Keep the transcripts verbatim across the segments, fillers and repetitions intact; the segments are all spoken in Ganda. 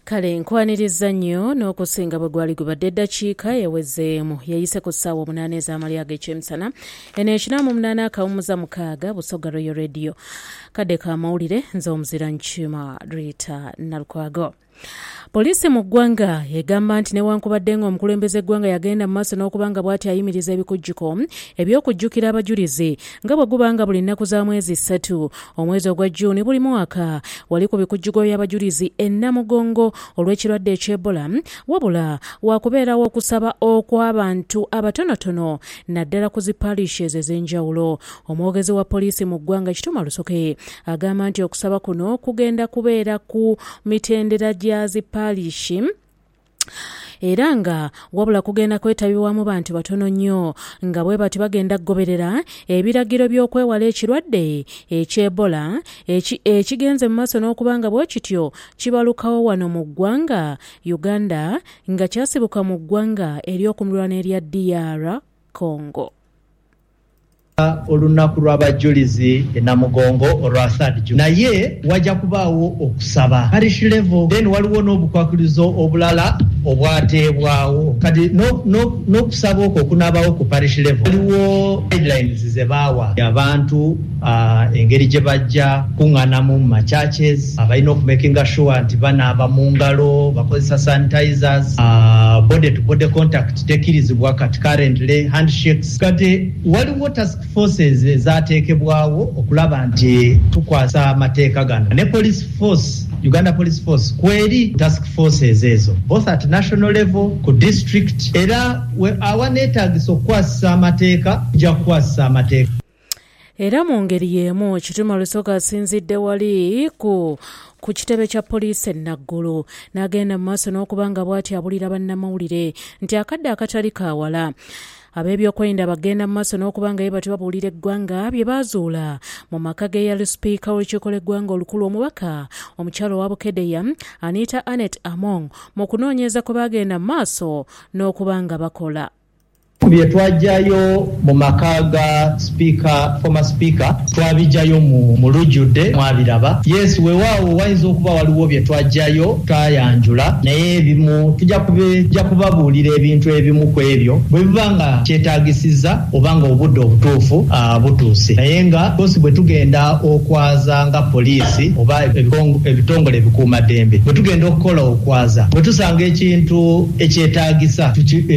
Kale nkwaniriza nnyo n'okusinga bwe gwali gubadde eddakiika ewezeemu yayise ku ssaawa omunaana ez'amalya ag'ekyemisana eno ekinamu munaana akawumuza mukaaga Busoga Royal Radio. Kadde ka mawulire nze omuzira Nkima Rita Nalukwago. Poliisi mu ggwanga egamba nti newankubadde ng'omukulembeze eggwanga yagenda mu maaso n'okubanga bw'ati ayimiriza ebikujjuko eby'okujjukira abajulizi nga bwe gubanga buli nnaku za mwezi ssatu omwezi ogwa Juuni buli mwaka wali ku bikujjuko by'abajulizi e Namugongo olw'ekirwadde eky'Ebola, wabula waakubeerawo okusaba okw'abantu abatonotono naddala ku zi parishes ez'enjawulo. Omwogezi wa poliisi mu ggwanga Kituma Lusoke agamba nti okusaba kuno kugenda kubeera ku mitendera gya zi parishi era nga wabula kugenda kwetabibwamu bantu batono nnyo nga bwe bati bagenda kugoberera ebiragiro by'okwewala ekirwadde eky'Ebola ekigenze mu maaso n'okubanga bwe kityo kibalukawo wano mu ggwanga Uganda nga kyasibuka mu ggwanga ery'okumulwana erya D R Congo. Olunaku lw'abajulizi e Namugongo olwa third June naye wajja kubaawo okusaba parish level, then waliwo n'obukwakulizo obulala obwateebwawo kati n'okusaba okwo okunaabawo ku parish level. Waliwo guidelines ze baawa abantu engeri gye bajja kuŋŋaanamu mu churches, abalina okumakinga sure nti banaaba mu ngalo bakozesa sanitizers, body to body contact tekirizibwa kati currently handshakes. Kati waliwo task forces ezateekebwawo okulaba nti tukwasa amateeka gano ne police force, Uganda Police Force kweri task forces ezo both at national level ku district era awaneetaagisa okukwasisa amateeka ja kukwasisa amateeka. Era mu ngeri y'emu Kituma Lusoga asinzidde wali ku ku kitebe kya poliisi e Naggulu n'agenda mu maaso n'okubanga bw'ati abulira bannamawulire nti akadde akatali kaawala ab'ebyokwerinda bagenda mu maaso n'okubanga ye bati babuulira eggwanga bye baazuula mu maka ge yali sipiika w'olukiiko lw'eggwanga olukulu omubaka omukyalo wa Bukedeya Anita Anet Among mu kunoonyeza kwe bagenda mu maaso n'okubanga bakola. Bye twajjayo mu maka ga speaker, former speaker twabijjayo mu mulujjudde mwabiraba. Yes, weewaawo wayinza okuba waliwo bye twajjayo twayanjula naye ebimu tujja kubabuulira ebintu ebimu ku ebyo bwe biba nga kyetaagisiza obanga obudde obutuufu butuuse. Naye nga kosi bwe tugenda okwaza nga poliisi oba ebitongole ebikuumaddembe bwe tugenda okukola okwaza bwe tusanga ekintu ekyetaagisa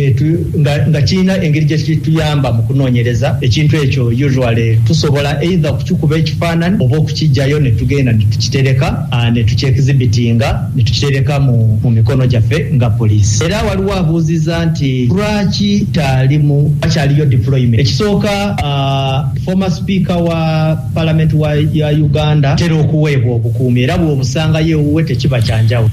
nga kirina engeri gye kituyamba mu kunoonyereza ekintu ekyo usually tusobola either okukikuba ekifaananyi oba okukijjayo ne tugenda ne tukitereka ne tukyekizibitinga ne tukitereka mu, mu mikono gyaffe nga poliisi. Era waliwo abuuziza nti lwaki taalimu akyaliyo deployment. Ekisooka uh, former speaker wa parliament wa ya Uganda tera okuweebwa obukuumi era bw'obusanga yeewuwe tekiba kyanjawulo.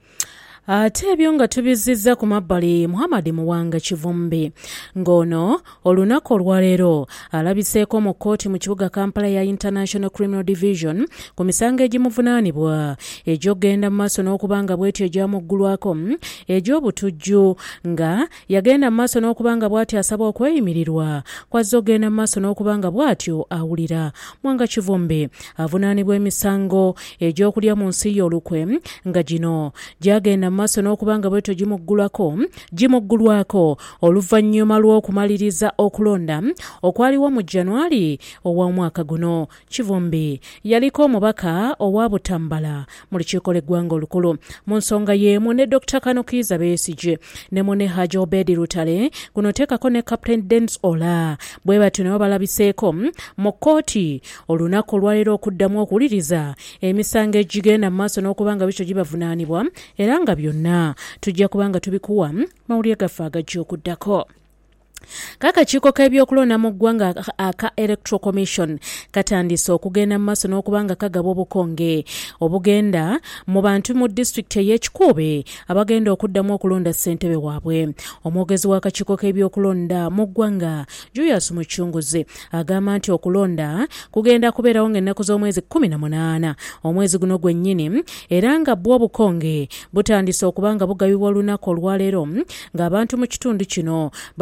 Ate ebyo nga tubizizza ku mabbali Muhammad Muwanga Kivumbi ng'ono olunaku olwaleero alabiseeko mu kkooti mu kibuga Kampala ya International Criminal Division ku misango egimuvunaanibwa egy'okgenda mu maaso n'okubanga bw'etyo egyamuggulwako egy'obutujju nga yagenda mu maaso n'okubanga bw'ati asaba okweyimirirwa kwazze okgenda mu maaso n'okubanga bw'atyo awulira. Muwanga Kivumbi avunaanibwa emisango egy'okulya mu nsi y'olukwe nga gino gyagenda maaso n'okubanga bwetyo gimuggulwako gimuggulwako oluvannyuma lw'okumaliriza okulonda okwaliwo mu January ow'omwaka guno. Kivumbi yaliko omubaka owa Butambala mu lukiiko lw'eggwanga olukulu mu nsonga y'emu ne Doctor Kanukiza Besigye ne Mune Haji Obedi Lutale kuno teekako ne Captain Dennis Ola bwe batyo nabo balabiseeko mu kkooti olunaku olwaleero okuddamu okuwuliriza emisango egigenda mu maaso n'okubanga bityo gibavunaanibwa era nga byonna tujja kubanga tubikuwa mawulire gaffe agajja okuddako. Kakakiiko k'ebyokulonda mu ggwanga aka Electoral Commission katandise okugenda mu maaso n'okubanga kagaba obukonge obugenda mu bantu mu disitulikiti ey'Ekikuube abagenda okuddamu okulonda ssentebe waabwe. Omwogezi w'akakiiko k'ebyokulonda mu ggwanga Julius Mucunguzi agamba nti okulonda kugenda kubeerawo ng'ennaku z'omwezi kkumi na munaana omwezi guno gwennyini era nga bwo obukonge butandise okubanga bugabibwa olunaku olwaleero ng'abantu mu kitundu kino balindira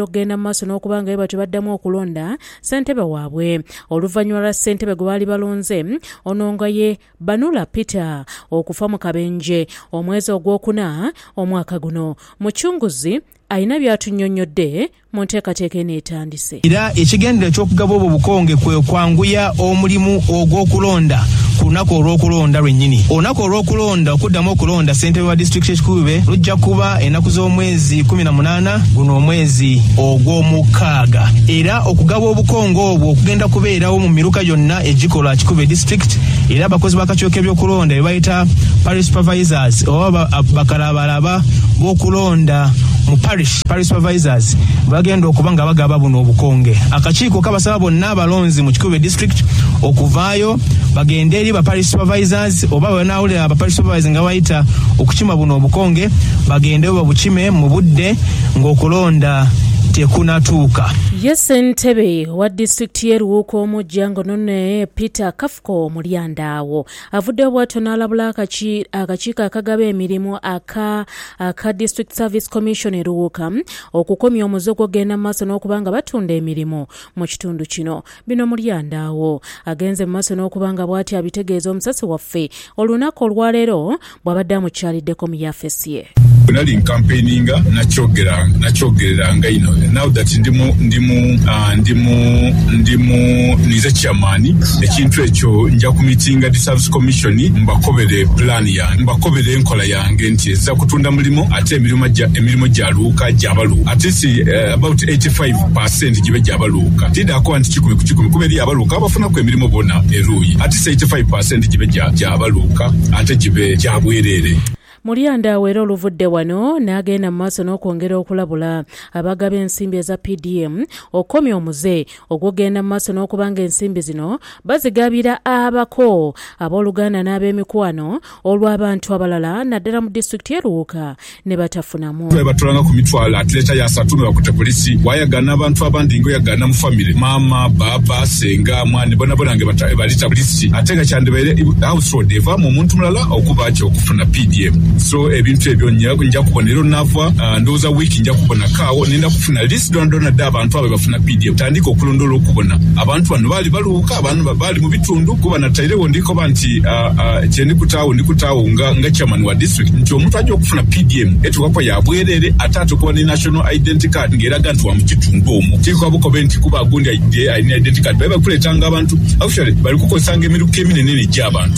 okugenda maaso n'okubanga bwe batyo baddamu okulonda ssentebe waabwe oluvannyuma lwa ssentebe gwe baali balonze ononga ye Banula Peter okufa mu kabenje omwezi ogwokuna omwaka guno. Mucunguzi ayina by'atunnyonnyodde mu nteekateeka eneetandise. Era ekigendera eky'okugaba obwo bukonge kwe kwanguya omulimu ogw'okulonda ku lunaku olw'okulonda lwennyini. Olunaku olw'okulonda okuddamu okulonda ssentebe wa disitulikiti ekikube lujja kuba ennaku z'omwezi kumi na munaana guno omwezi ogw'omukaaga. Era okugaba obukonge obwo okugenda kubeerawo mu miruka gyonna egikola Kikube disitulikiti, era abakozi b'akakiiko k'ebyokulonda be bayita parish supervisors oba bakalabalaba b'okulonda mu parish parish supervisors bagenda okuba nga bagaba buno obukonge. Akakiiko kabasaba bonna abalonzi mu Kikube district okuvaayo bagende eri ba parish supervisors oba banaawulira aba parish supervisors nga bayita okukima buno obukonge bagende babukime mu budde ng'okulonda tekunatuuka. Yes, ssentebe wa disitulikiti y'e Luwuuka omujja ngono ne Peter Kafuko Mulyandaawo avuddeyo bw'atyo n'alabula akakiiko akagaba emirimu aka aka District Service Commission e Luwuuka okukomya omuze gw'ogenda mu maaso n'okuba nga batunda emirimu mu kitundu kino. Bino Mulyandaawo agenze mu maaso n'okuba nga bw'atyo abitegeeza omusasi waffe olunaku olwaleero bw'abadde amukyaliddeko mu yafesi ye. Nali campaigninga nakyogera nakyogeranga ino now that ndimu ndimu uh, ndimu ndimu nize chairman ekintu ekyo nja ku meetinga di service commission mbakobere plan ya mbakobere enkola yange nti eza kutunda mulimo ate emirimu ja emirimu ja Luuka jabalu at least uh, about eighty-five percent jibe jabaluka tida ko anti kikumi kikumi kuberi abaluka abafuna ku emirimu bona eruyi at least eighty-five percent jibe jabaluka ate jibe jabwerere. Mulyandaawo era oluvudde wano n'agenda mu maaso n'okwongera okulabula abagaba ensimbi eza P D M okomya omuze ogw'ogenda mu maaso n'okubanga ensimbi zino bazigabira abako abooluganda n'ab'emikwano olw'abantu abalala naddala mu disitulikiti y'e Luwuuka ne batafunamu. Batulanga ku mitwalo atleta ya satume bakute polisi wayagana abantu abandi ngo yagana mu family mama baba senga mwana bona bona nge balita polisi atenga cyane baire household eva mu muntu mulala okuba cyo okufuna P D M. So ebintu ebyo njya kubonera nava uh, ndoza wiki njya kubona kawo nenda kufuna list dondona da abantu abo bafuna P D M tandika okulondola okubona abantu bano bali baluuka abantu bali mu bitundu kuba na tairewo ndiko banti uh, uh, kyeni kutawo ndikutawo nga nga chairman wa district nti omuntu ajja okufuna P D M etuka kwa yabwerere atatu kuba ne national identity card ngeraga nti wa mu kitundu omwo tiko abuko benti kuba gundi identity card baba kuletanga abantu actually bali kukosanga emiruka eminene gy'abantu.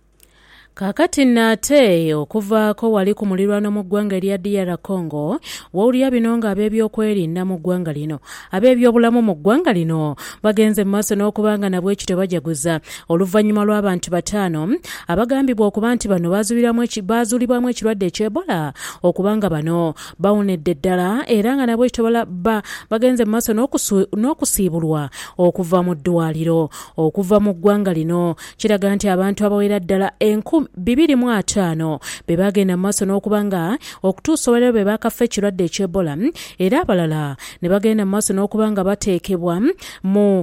Kakati nate okuvaako wali ku mulirwano mu ggwanga erya D R Congo wawulira bino nga ab'ebyokwerinda mu ggwanga lino ab'ebyobulamu mu ggwanga lino bagenze mu maaso n'okubanga nabwe ekityo bajaguza oluvannyuma lw'abantu bataano abagambibwa okuba nti bano baazuulibwamu ekirwadde eky'Ebola okubanga bano bawonedde ddala era nga nabwe ekityo ba bagenze mu maaso n'okusiibulwa okuva mu ddwaliro okuva mu ggwanga lino kiraga nti abantu abawera ddala enkumi bibiri mu ataano be bagenda mu maaso n'okubanga okutuusa olwaleero be bakafa ekirwadde eky'Ebola era abalala ne bagenda mu maaso n'okubanga bateekebwa mu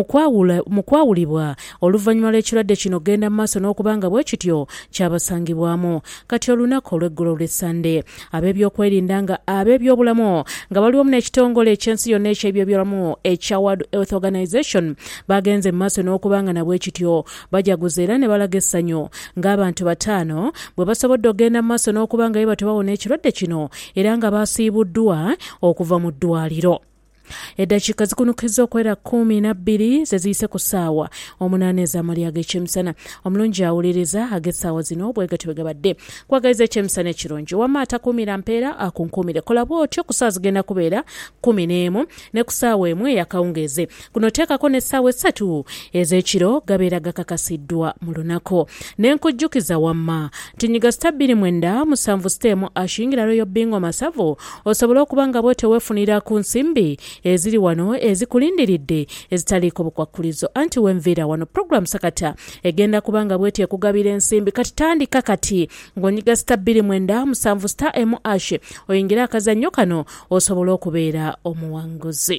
mu kwawulibwa oluvannyuma lw'ekirwadde kino genda mu maaso n'okubanga bwe kityo kyabasangibwamu. Kati olunaku olw'eggulu lw'Essande ab'ebyokwerinda nga ab'ebyobulamu nga baliwo n'ekitongole ekyensi yonna eky'ebyobulamu ekya World Health Organization bagenze mu maaso n'okubanga nabwe kityo bajaguza era ne balaga essanyu ng'abantu bataano bwe basobodde ogenda mu maaso n'okubanga be batebawona ekirwadde kino era nga baasiibuddwa okuva mu ddwaliro. Eddakiika zikunukiza okwera kumi na bbiri ze ziyise ku ssaawa omunaana ez'amalya ag'ekyemisana. Omulungi awuliriza ag'essaawa zino bwegatyo bwe gabadde kwagaliza ekyemisana ekirungi wamma atakuumira mpeera akunkuumire kola bw'otyo ku ssaawa zigenda kubeera kumi n'emu ne ku ssaawa emu eyakawungeeze. Kuno teekako n'essaawa essatu ez'ekiro gabeera gakakasiddwa mu lunaku. N'enkujjukiza wamma nti nyiga sita bbiri mwenda musanvu siteemu ashingira Royal Bingo Masavu osobole okuba nga bwe teweefunira ku nsimbi eziri wano ezikulindiridde ezitaliiko bukwakkulizo anti wenviira wano program sakata egenda kubanga bweti ekugabira ensimbi kati tandika kati ng'onyiga sita bbiri mwenda musanvu sita emu ashe oyingira akazannyo kano osobole okubeera omuwanguzi.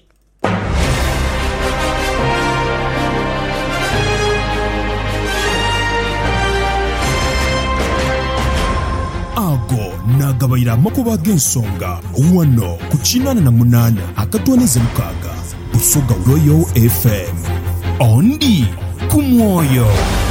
Ago n'agabayira amakuba g'ensonga wano ku kinaana na munaana akatwanize mukaaga Busoga Royal F M. Ondi ku mwoyo.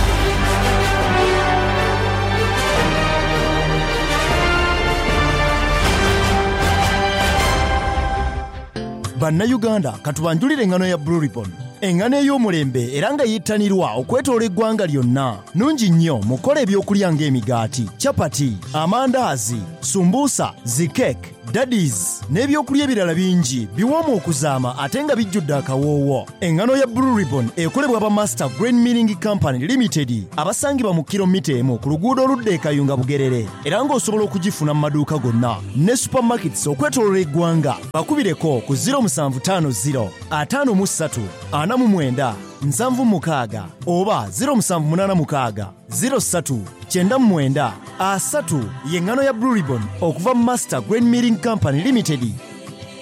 Bannayuganda katubanjulire engano ya Blue Ribbon. Engano ey'omulembe era nga yittanirwa okwetoola eggwanga lyonna. Nungi nnyo mukola ebyokulya ng'emigaati, chapati, amandaazi, sumbuusa, zikeke, daddies n'ebyokulya ebirala bingi biwoomu okuzaama ate nga bijjudde akawoowo. Engano ya Blue Ribbon ekolebwa ba Master Grain Milling Company Limited abasangibwa mu kilomita emu ku luguudo oludda e Kayunga Bugerere, era ng'osobola okugifuna mu maduuka gonna ne supermarkets okwetoolola eggwanga. Bakubireko ku zero seven five zero five three ana mu mwenda nsanvu mukaaga oba zero seven eight six zero three nine mwenda asatu. Y'engano ya Blue Ribbon okuva Master Grain Milling Company Limited